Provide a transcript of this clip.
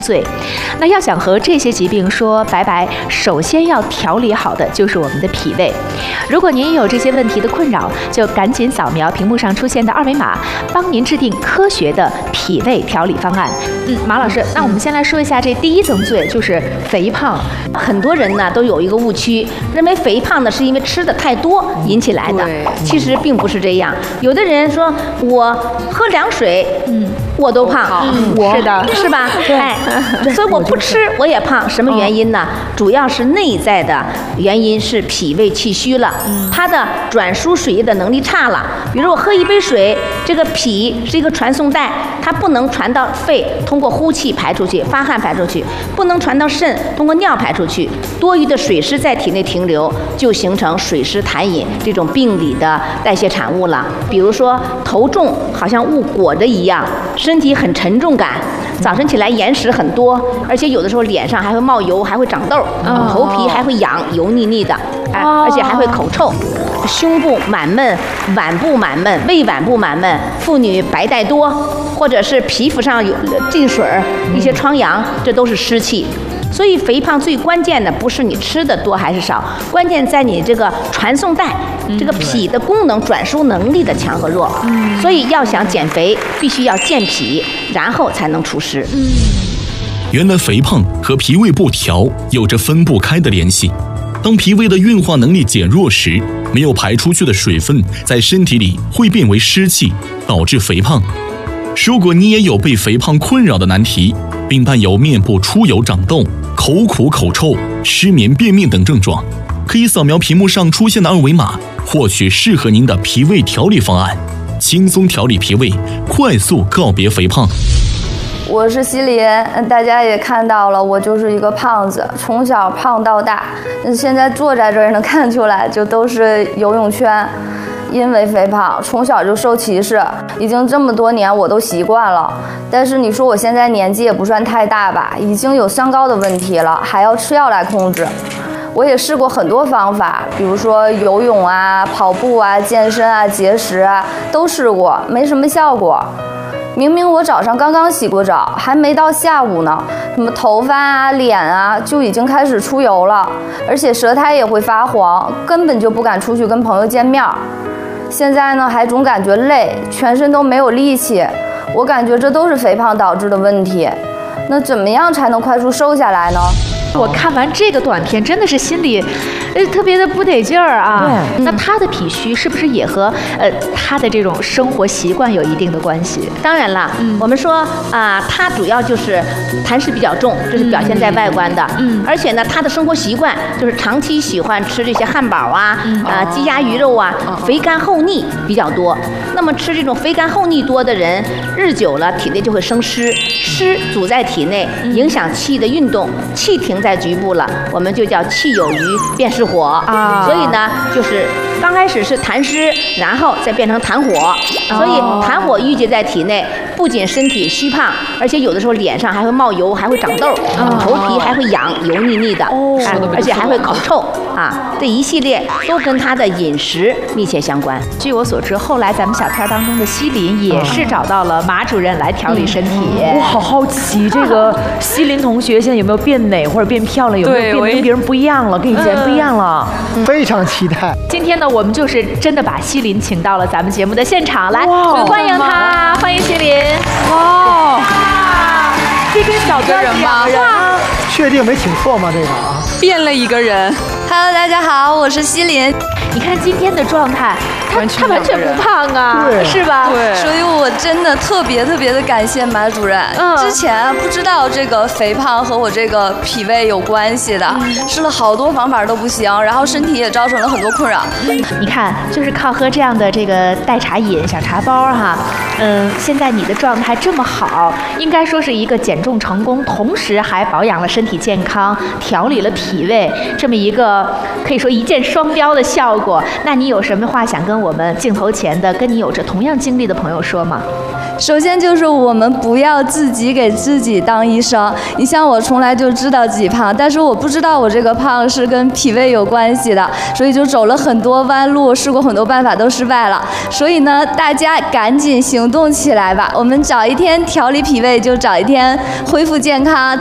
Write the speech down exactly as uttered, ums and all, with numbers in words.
罪。那要想和这些疾病说拜拜，首先要调理好的就是我们的脾胃。如果您有这些问题的困扰，就赶紧扫描屏幕上出现的二维码，帮您制定科学的脾胃调理方案。嗯，马老师，那我们先来说一下这第一层罪，就是肥胖。 很多人呢都有一个误区，认为肥胖呢是因为吃的太多引起来的，其实并不是这样。有的人说我喝凉水，嗯，我都胖， 嗯，我是的， 是吧？哎，所以我不吃我也胖，什么原因呢？主要是内在的原因是脾胃气虚了，它的转输水液的能力差了。比如我喝一杯水，这个脾是一个传送带，它不能传到肺，通过呼气排出去，发汗排出去，不能传到肾，通过尿排出去，多余的水湿在体内停留，就形成水湿痰饮这种病理的代谢产物了。比如说头重，好像物裹着一样，身体很沉重感，早晨起来眼屎很多，而且有的时候脸上还会冒油，还会长痘，头皮还会痒，油腻腻的，哎，而且还会口臭。胸部满闷，脘部满闷，胃脘部满闷，妇女白带多，或者是皮肤上有进水儿，一些疮疡，这都是湿气。所以肥胖最关键的不是你吃的多还是少，关键在你这个传送带，这个脾的功能转输能力的强和弱。所以要想减肥，必须要健脾，然后才能除湿。 原来肥胖和脾胃不调有着分不开的联系。当脾胃的运化能力减弱时，没有排出去的水分在身体里会变为湿气，导致肥胖。如果你也有被肥胖困扰的难题，并伴有面部出油长痘、口苦口臭、失眠便秘等症状，可以扫描屏幕上出现的二维码，获取适合您的脾胃调理方案，轻松调理脾胃，快速告别肥胖。 我是西林，大家也看到了，我就是一个胖子，从小胖到大，现在坐在这儿能看出来，就都是游泳圈。因为肥胖，从小就受歧视，已经这么多年我都习惯了。但是你说我现在年纪也不算太大吧，已经有三高的问题了，还要吃药来控制。我也试过很多方法，比如说游泳啊、跑步啊、健身啊、节食啊，都试过，没什么效果。明明我早上刚刚洗过澡，还没到下午呢，什么头发啊、脸啊就已经开始出油了，而且舌苔也会发黄，根本就不敢出去跟朋友见面。现在呢，还总感觉累，全身都没有力气，我感觉这都是肥胖导致的问题。那怎么样才能快速瘦下来呢？ 我看完这个短片，真的是心里，呃，特别的不得劲儿啊。对，那他的脾虚是不是也和呃他的这种生活习惯有一定的关系？ 当然了，嗯、我们说啊、呃，他主要就是痰湿比较重，这是表现在外观的。嗯，而且呢，他的生活习惯就是长期喜欢吃这些汉堡啊、嗯、啊鸡鸭鱼肉啊，嗯、肥甘厚腻比较多。那么吃这种肥甘厚腻多的人，日久了体内就会生湿，湿阻在体内，影响气的运动，气停在局部了，我们就叫气有余便失火啊。所以呢，就是刚开始是痰湿，然后再变成痰火，所以痰火郁结在体内，不仅身体虚胖，而且有的时候脸上还会冒油，还会长痘，头皮还会痒，油腻腻的，哎，而且还会口臭啊。这一系列都跟他的饮食密切相关。 据我所知，后来咱们小片当中的西林也是找到了马主任来调理身体。 我好好奇，这个西林同学现在有没有变美或者变漂亮？有没有变得跟别人不一样了？跟以前不一样了？ 非常期待。 今天呢，我们就是真的把西林请到了咱们节目的现场来，欢迎他，欢迎西林。 哇，这跟小个人吗？ 确定没请错吗？这个啊， 变了一个人。 Hello， 大家好，我是西林。 你看今天的状态，他他完全不胖啊，是吧？ 对。 所以我真的特别特别的感谢马主任。嗯。之前不知道这个肥胖和我这个脾胃有关系的，嗯、试了好多方法都不行，然后身体也造成了很多困扰。 你看，就是靠喝这样的这个代茶饮、小茶包哈，嗯，现在你的状态这么好，应该说是一个减重成功，同时还保养了身体健康，调理了脾胃，这么一个可以说一箭双雕的效果。那你有什么话想跟我们镜头前的跟你有着同样经历的朋友说吗？ 首先就是我们不要自己给自己当医生。你像我从来就知道自己胖，但是我不知道我这个胖是跟脾胃有关系的，所以就走了很多弯路，试过很多办法都失败了。所以呢，大家赶紧行动起来吧！我们早一天调理脾胃，就早一天恢复健康。